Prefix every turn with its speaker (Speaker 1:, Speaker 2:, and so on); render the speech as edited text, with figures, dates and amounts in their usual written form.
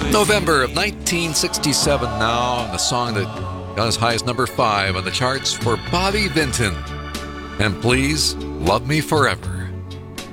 Speaker 1: November of 1967 now, and the song that got as high as number 5 on the charts for Bobby Vinton. And Please Love Me Forever.